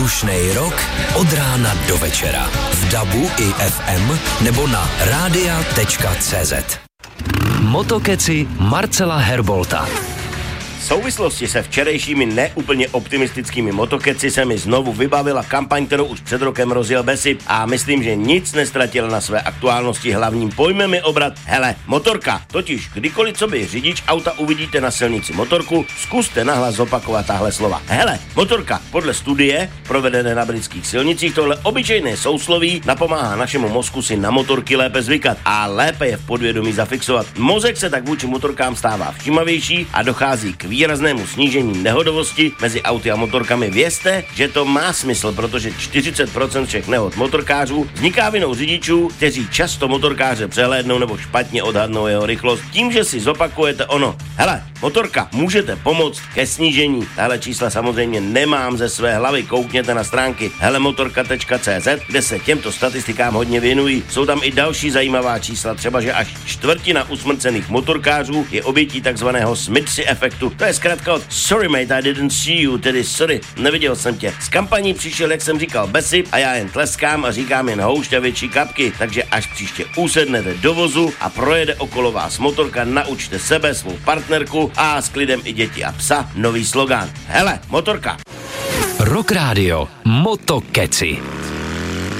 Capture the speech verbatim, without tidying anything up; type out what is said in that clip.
Vzdušnej rok od rána do večera. V dabu i ef em nebo na rádia tečka cé zet. Motokeci Marcela Herbolta. V souvislosti se včerejšími neúplně optimistickými motokeci se mi znovu vybavila kampaň, kterou už před rokem rozjel Besip a myslím, že nic nestratil na své aktuálnosti. Hlavním pojmem je obrat hele, motorka. Totiž kdykoliv co by řidič auta uvidíte na silnici motorku, zkuste nahlas zopakovat tahle slova. Hele, motorka. Podle studie provedené na britských silnicích tohle obyčejné sousloví napomáhá našemu mozku si na motorky lépe zvykat a lépe je v podvědomí zafixovat. Mozek se tak vůči motorkám stává všímavější a dochází k výraznému snížení nehodovosti mezi auty a motorkami. Vězte, že to má smysl, protože čtyřicet procent všech nehod motorkářů vzniká vinou řidičů, kteří často motorkáře přehlédnou nebo špatně odhadnou jeho rychlost. Tím, že si zopakujete ono, hele, motorka, můžete pomoct ke snížení. Tahle čísla samozřejmě nemám ze své hlavy, koukněte na stránky helemotorka tečka cé zet, kde se těmto statistikám hodně věnují. Jsou tam i další zajímavá čísla, třeba že až čtvrtina usmrcených motorkářů je obětí takzvaného Smithsy efektu. To je zkrátka od sorry mate, I didn't see you, tedy sorry, neviděl jsem tě. Z kampaní přišel, jak jsem říkal, Besip a já jen tleskám a říkám jen houšť a větší kapky, takže až příště usednete do vozu a projede okolo vás motorka, naučte sebe, svou partnerku a s klidem i děti a psa nový slogán. Hele, motorka. Rock Radio Motokeci.